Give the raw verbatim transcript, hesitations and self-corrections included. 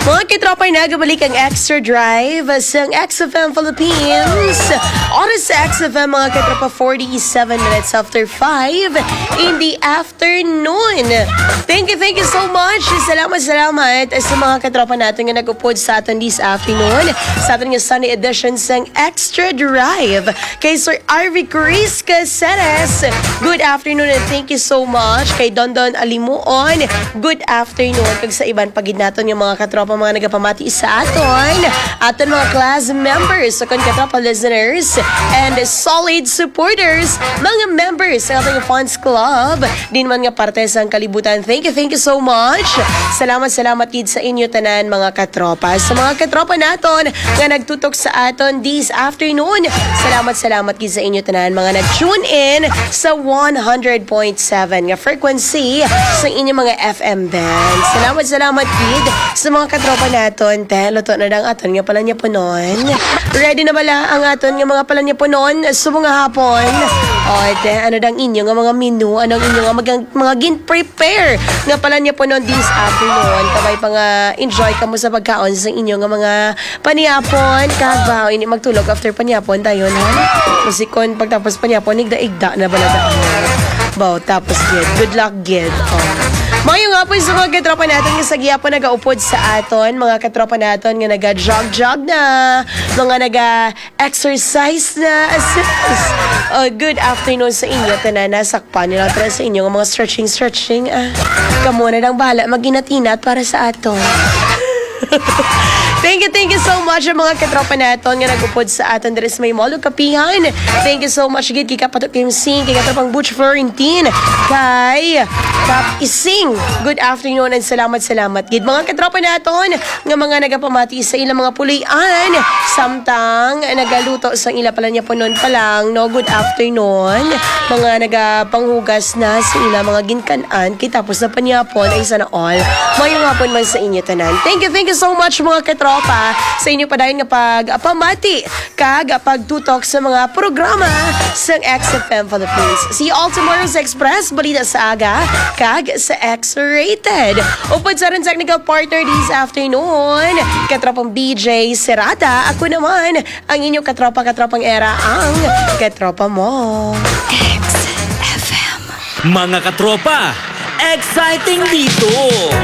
Mga kitropay na gabalik ang Extra Drive sa X F M Philippines. Oras sa X F M mga kitropa, forty-seven minutes after five in the afternoon. Thank you, thank you so much. Salamat, salamat sa mga kitropa natin nga nag-upod sa atin this afternoon sa atin nga Sunday edition sa Extra Drive. Kay Sir Arvie Chris Caceres, good afternoon and thank you so much. Kay Don Don Alimuon, good afternoon. Kag sa iban pagid naton yung mga katropa mga nagapamati sa aton, aton mga class members, sa so, katropa listeners and solid supporters, mga members sa ating fans club, din man nga parte sa kalibutan. Thank you, thank you so much. Salamat, salamat kid sa inyo tanan mga katropa. Sa mga katropa naton nga nagtutok sa aton this afternoon, salamat, salamat kid sa inyo tanan mga nag-tune in sa one hundred point seven nga frequency sa inyong mga F M band. Salamat, salamat kid sa mga katropa naton. Te, luto na dang aton nga pala niya po noon. Ready na bala ang aton nga mga pala niya po noon sa mga hapon? O, te, ano dang inyo nga mga menu? Anong inyo nga mga, mga gin-prepare nga pala niya po noon this afternoon? Kabay pa nga enjoy ka mo sa pagkaon sa inyo nga mga paniyapon. Kagbaw, ini magtulog after paniyapon tayo na. Musikon, pagtapos paniyapon, igda-igda na bala daan. Baw, tapos gid. Good luck gid. Oh. Mga nga po sa mga katropa natin nga sa giya po nag-aupod sa aton, mga katropa natin nga naga-jog-jog na, mga naga-exercise na. Uh, good afternoon sa inyo, tanana, sakpan nila tara sa inyo, mga stretching-stretching. Ah, kamo na lang bahala, mag-inat-inat para sa aton. Thank you, thank you so much mga katropa naton nga nagupod sa aton diri sa may Molo Kapihan. Thank you so much gid kay Kapatok Kim Sing, kay katropang Butch Florentine, kay Kap Ising. Good afternoon and salamat, salamat gid mga katropa naton nga mga nagapamati sa ilang mga pulian, samtang nagaluto sa ila pala niya punon pa lang. No, good afternoon mga nagapanghugas na sa ila mga ginkanan kay tapos na panyapon ay sana all. Mayong hapon man sa inyo tanan. Thank you, thank you so much mga katropa sa inyo pa dahil nga pag-pamati kag pagtutok sa mga programa sa X F M Philippines. See you all tomorrow sa Express, balita sa aga, kag sa X-Rated. Upod sa rin technical partner this afternoon, katropang B J Serata. Ako naman, ang inyong katropa-katropang era, ang katropa mo. X F M. Mga katropa, exciting dito!